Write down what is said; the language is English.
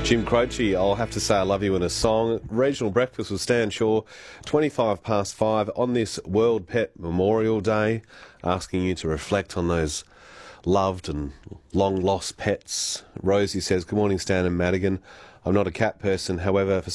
Jim Croce, I'll have to say I love you in a song. Regional Breakfast with Stan Shaw, 5:25 on this World Pet Memorial Day, asking you to reflect on those loved and long-lost pets. Rosie says, good morning, Stan and Madigan. I'm not a cat person, however, for